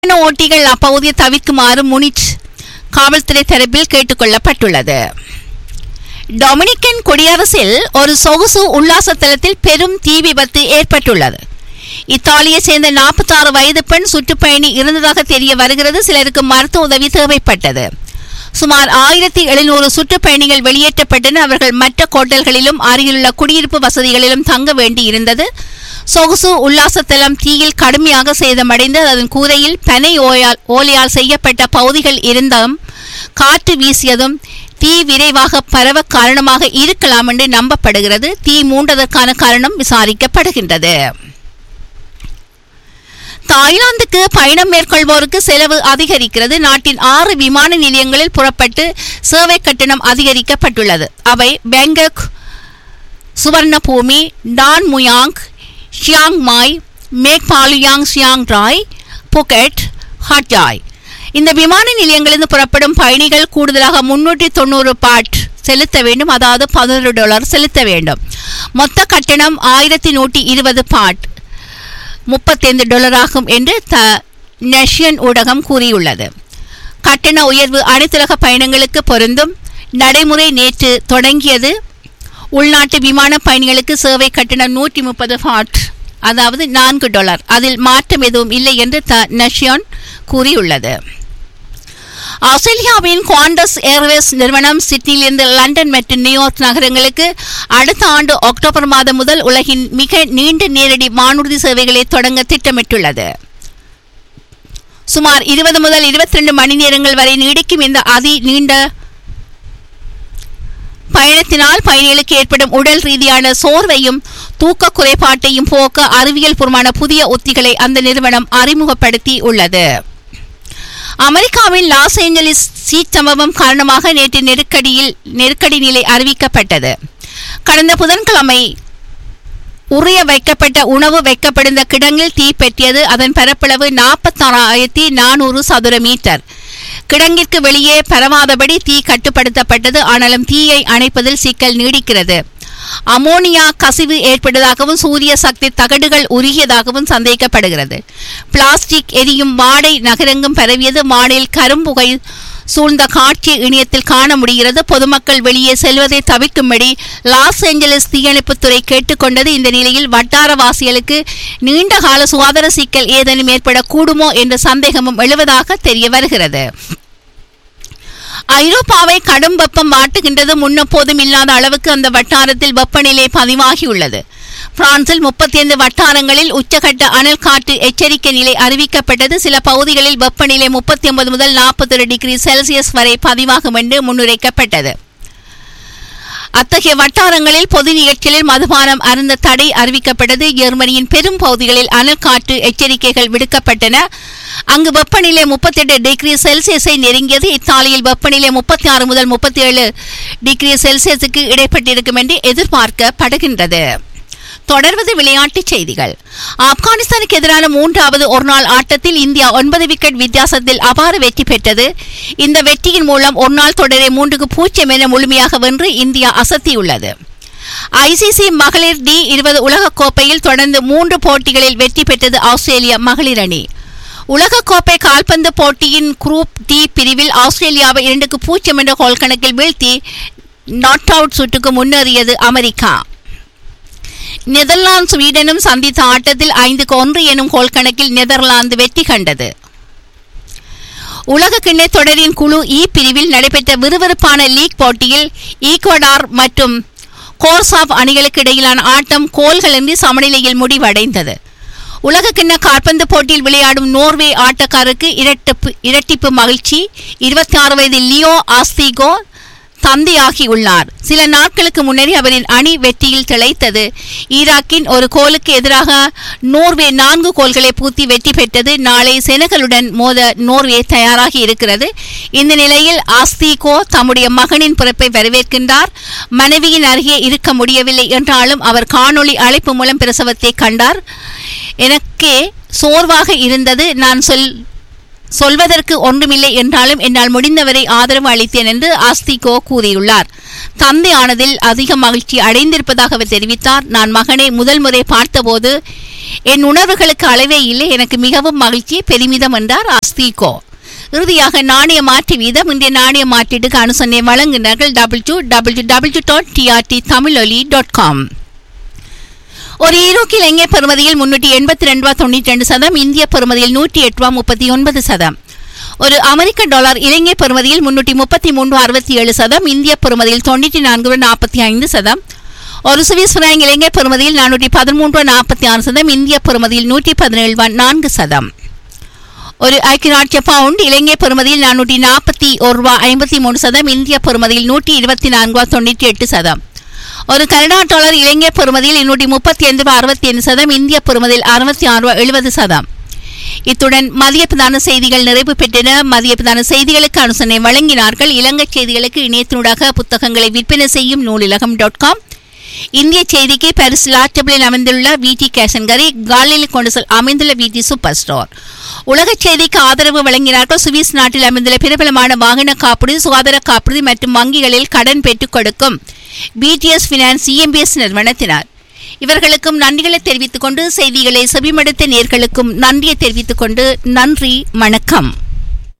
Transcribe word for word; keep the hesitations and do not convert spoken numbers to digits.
ஓட்டிகள் அப்பகுதியை தவிர்க்குமாறு முனிச் காவல்துறை தரப்பில் கேட்டுக் கொள்ளப்பட்டுள்ளது. டொமினிக்கன் குடியரசில் ஒரு சொகுசு உல்லாச தலத்தில் பெரும் தீ விபத்து ஏற்பட்டுள்ளது. இத்தாலியை சேர்ந்த நாற்பத்தி ஆறு வயது பெண் சுற்றுப்பயணி இருந்ததாக தெரிய வருகிறது. சிலருக்கு மருத்துவ உதவி தேவைப்பட்டது. சுமார் ஆயிரத்தி எழுநூறு சுற்றுப்பயணிகள் வெளியேற்றப்பட்டனர். அவர்கள் மற்ற ஹோட்டல்களிலும் அருகிலுள்ள குடியிருப்பு வசதிகளிலும் தங்க வேண்டி இருந்தது. சொகுசு உல்லாச தலம் தீயில் கடுமையாக சேதமடைந்தது. அதன் கூரையில் பனை ஓயால் ஓலையால் செய்யப்பட்ட பகுதிகள் இருந்தும் காற்று வீசியதும் தீ விரைவாக பரவ காரணமாக இருக்கலாம் என்று நம்பப்படுகிறது. தீ மூண்டதற்கான காரணம் விசாரிக்கப்படுகின்றது. தாய்லாந்துக்கு பயணம் மேற்கொள்வோருக்கு செலவு அதிகரிக்கிறது. நாட்டின் ஆறு விமான நிலையங்களில் புறப்பட்டு சேவை கட்டணம் அதிகரிக்கப்பட்டுள்ளது. அவை Bangkok, Suvarnabhumi, Don முயாங், Chiang Mai, make பாலுயாங், Chiang Rai, Phuket, ஹட்யாய். இந்த விமான நிலையங்களிலிருந்து புறப்படும் பயணிகள் கூடுதலாக முன்னூற்றி தொண்ணூறு பாட் செலுத்த வேண்டும், அதாவது பதினொரு டாலர் செலுத்த வேண்டும். மொத்த கட்டணம் ஆயிரத்தி நூற்றி இருபது பாட் முப்பத்தைந்து டாலராகும் என்று த நேஷியன் ஊடகம் கூறியுள்ளது. கட்டண உயர்வு அனைத்துலக பயணங்களுக்கு பொருந்தும். நடைமுறை நேற்று தொடங்கியது. உள்நாட்டு விமான பயணிகளுக்கு சேவை கட்டணம் நூற்றி முப்பது பாட், அதாவது நான்கு டாலர். அதில் மாற்றம் எதுவும் இல்லை என்று த நேஷியன் கூறியுள்ளது. ஆஸ்திரேலியாவின் குவாண்டஸ் ஏர்வேஸ் நிறுவனம் சிட்னியிலிருந்து லண்டன் மற்றும் நியூயார்க் நகரங்களுக்கு அடுத்த ஆண்டு அக்டோபர் மாதம் முதல் உலகின் மிக நீண்ட நேரடி வானூர்தி சேவைகளை தொடங்க திட்டமிட்டுள்ளது. சுமார் இருபது முதல் இருபத்தி ரெண்டு மணி நேரங்கள் வரை நீடிக்கும் இந்த அதி நீண்ட பயணத்தினால் பயணிகளுக்கு ஏற்படும் உடல் ரீதியான சோர்வையும் தூக்க குறைபாட்டையும் போக்க அறிவியல் பூர்வமான புதிய உத்திகளை அந்த நிறுவனம் அறிமுகப்படுத்தி உள்ளது. அமெரிக்காவின் லாஸ் ஏஞ்சலிஸ் சீட் சம்பவம் காரணமாக நேற்று நெருக்கடியில் நெருக்கடி நிலை அறிவிக்கப்பட்டது. கடந்த புதன்கிழமை உறைய வைக்கப்பட்ட உணவு வைக்கப்படும் கிடங்கில் தீ பற்றியது. அதன் பரப்பளவு நாற்பத்தி ஆறாயிரத்தி நானூறு சதுர மீட்டர். கிடங்கிற்கு வெளியே பரவாதபடி தீ கட்டுப்படுத்தப்பட்டது. ஆனாலும் தீயை அணைப்பதில் சிக்கல் நீடிக்கிறது. அமோனியா கசிவு ஏற்பட்டதாகவும் சூரிய சக்தி தகடுகள் உருகியதாகவும் சந்தேகிக்கப்படுகிறது. பிளாஸ்டிக் எரியும் வாடை நகரெங்கும் பரவியது. மாடியில் கரும்புகை சூழ்ந்த காட்சி இணையத்தில் காண முடிகிறது. பொதுமக்கள் வெளியே செல்வதை தவிர்க்கும்படி லாஸ் ஏஞ்சலிஸ் தீயணைப்புத்துறை கேட்டுக்கொண்டது. இந்த நிலையில் வட்டாரவாசிகளுக்கு நீண்டகால சுகாதார சிக்கல் ஏதேனும் ஏற்படக்கூடுமோ என்ற சந்தேகமும் எழுவதாக தெரிய வருகிறது. ஐரோப்பாவை கடும் வெப்பம் வாட்டுகின்றது. முன்னெப்போதும் இல்லாத அளவுக்கு அந்த வட்டாரத்தில் வெப்பநிலை பதிவாகியுள்ளது. பிரான்சில் முப்பத்தி ஐந்து வட்டாரங்களில் உச்சகட்ட அனல் காற்று எச்சரிக்கை நிலை அறிவிக்கப்பட்டது. சில பகுதிகளில் வெப்பநிலை முப்பத்தி ஒன்பது முதல் நாற்பத்தி ஒரு டிகிரி செல்சியஸ் வரை பதிவாகும் என்று முன்னுரைக்கப்பட்டது. அத்தகைய வட்டாரங்களில் பொது நிகழ்ச்சிகளில் மதுபானம் அருந்த தடை அறிவிக்கப்பட்டது. ஜெர்மனியின் பெரும் பகுதிகளில் அனல் காற்று எச்சரிக்கைகள் விடுக்கப்பட்டன. அங்கு வெப்பநிலை முப்பத்தி எட்டு டிகிரி செல்சியஸை நெருங்கியது. இத்தாலியில் வெப்பநிலை முப்பத்தி ஆறு முதல் முப்பத்தி ஏழு டிகிரி செல்சியஸுக்கு இடைப்பட்டிருக்கும் என்று எதிர்பார்க்கப்படுகின்றது. தொடர்வது விளையாட்டுச் செய்திகள். ஆப்கானிஸ்தானுக்கு எதிரான மூன்றாவது ஒருநாள் ஆட்டத்தில் இந்தியா ஒன்பது விக்கெட் வித்தியாசத்தில் அபார வெற்றி பெற்றது. இந்த வெற்றியின் மூலம் ஒருநாள் தொடரை மூன்றுக்கு பூஜ்ஜியம் என முழுமையாக வென்று இந்தியா அசத்தியுள்ளது. ஐசிசி மகளிர் டி இருபது உலகக்கோப்பையில் தொடர்ந்து மூன்று போட்டிகளில் வெற்றி பெற்றது ஆஸ்திரேலிய மகளிர் அணி. உலகக்கோப்பை கால்பந்து போட்டியின் குரூப் டி பிரிவில் ஆஸ்திரேலியாவை இரண்டுக்கு பூஜ்ஜியம் என்ற கோல் கணக்கில் வீழ்த்தி நாட் அவுட் சுற்றுக்கு முன்னேறியது அமெரிக்கா. நெதர்லாந்து ஸ்வீடனும் சந்தித்த ஆட்டத்தில் ஐந்துக்கு ஒன்று எனும் கோல் கணக்கில் நெதர்லாந்து வெற்றி கண்டது. உலக கிண்ண தொடரின் குழு இ பிரிவில் நடைபெற்ற விறுவிறுப்பான லீக் போட்டியில் ஈக்வடார் மற்றும் கோர்சாப் அணிகளுக்கு இடையிலான ஆட்டம் கோல்களின்றி சமநிலையில் முடிவடைந்தது. உலக கிண்ண கால்பந்து போட்டியில் விளையாடும் நோர்வே ஆட்டக்காரருக்கு இரட்டிப்பு இரட்டிப்பு மகிழ்ச்சி. இருபத்தி ஆறு வயது லியோ ஆஸ்திகோ தந்தையாகியுள்ளார். சில நாட்களுக்கு முன்னரே அவரின் அணி வெற்றியில் திளைத்தது. ஈராக்கின் ஒரு கோலுக்கு எதிராக நோர்வே நான்கு கோல்களை பூத்தி வெற்றி பெற்றது. நாளை செனகலுடன் மோத நோர்வே தயாராகி இருக்கிறது. இந்த நிலையில் ஆஸ்திகோ தம்முடைய மகனின் பிறப்பை வரவேற்கின்றார். மனைவியின் அருகே இருக்க முடியவில்லை என்றாலும் அவர் காணொளி அழைப்பு மூலம் பிரசவத்தை கண்டார். எனக்கே சோர்வாக இருந்தது. நான் சொல் சொல்வதற்கு ஒன்றுமில்லை என்றாலும் என்னால் முடிந்தவரை ஆதரவு அளித்தேன் என்று ஆஸ்திகோ கூறியுள்ளார். தந்தையானதில் அதிக மகிழ்ச்சி அடைந்திருப்பதாக அவர் தெரிவித்தார். நான் மகனை முதல் முறை பார்த்தபோது என் உணர்வுகளுக்கு அளவே இல்லை, எனக்கு மிகவும் மகிழ்ச்சி, பெருமிதம் என்றார் ஆஸ்திகோ. இறுதியாக நாணய மாற்று வீதம். இன்றைய நாணய மாற்றீட்டுக்கு அனுசரணை வழங்குகிறார்கள் W W W dot TRT தமிழொலி டாட் காம். ஒரு ஈரோக்கு இலங்கை பெறுமதியில் முன்னூற்றி எண்பத்தி ரெண்டு ரூபா தொண்ணூற்றி ரெண்டு சதம், இந்திய பெறுமதியில் நூற்றி எட்டு ரூபா முப்பத்தி ஒன்பது சதம். ஒரு அமெரிக்க டாலர் இலங்கை பெறுமதியில் முன்னூற்றி முப்பத்தி மூன்று அறுபத்தி ஏழு சதம், இந்திய பெறுமதியில் தொண்ணூற்றி நான்கு நாற்பத்தி ஐந்து சதம். ஒரு சுவிஸ் பிராங்க் இலங்கை பெறுமதியில் நானூற்றி பதிமூன்று நாற்பத்தி ஆறு சதம், இந்திய பெறுமதியில் நூற்றி பதினேழு நான்கு சதம். ஒரு ஐக்கிய ராட்சிய பவுண்ட் இலங்கை பெறுமதியில் நானூற்றி நாற்பத்தி ஒரு ரூபா ஐம்பத்தி மூணு சதம், இந்திய பெறுமதியில் நூற்றி இருபத்தி நான்கு ரூபா தொண்ணூற்றி எட்டு சதம். ஒரு கனடா டாலர் இலங்கை பெறுமதியில் இருநூற்றி முப்பத்தி ஐந்து ரூபா அறுபத்தி ஐந்து சதம், இந்திய பெறுமதியில் அறுபத்தி ஆறு ரூபா எழுபது சதம். இத்துடன் மதிய பிரதான செய்திகள் நிறைவு பெற்றன. மதிய பிரதான செய்திகளுக்கு அனுசரணை வழங்கினார்கள் இலங்கை செய்திகளுக்கு இணையத்தினூடாக புத்தகங்களை விற்பனை செய்யும் நூலிலகம் டாட் காம். இந்திய செய்திக்கு பாரிஸ் லாட்டபிளில் அமைந்துள்ள விடி கேஷன்கரி, காலில் கொண்டு அமைந்துள்ள விடி சூப்பர் ஸ்டோர். உலக செய்திக்கு ஆதரவு வழங்கினார்கள் சுவிஸ் நாட்டில் அமைந்துள்ள பிரபலமான வாகன காப்புறுதி, சுகாதார காப்புறுதி மற்றும் வங்கிகளில் கடன் பெற்றுக் கொடுக்கும் பிடிஎஸ் பினான்ஸ் இஎம்பிஎஸ் நிறுவனத்தினர். இவர்களுக்கும் நன்றிகளை தெரிவித்துக் கொண்டு செய்திகளை செவிமடுத்த நேயர்களுக்கும் நன்றியை தெரிவித்துக் கொண்டு நன்றி, வணக்கம்.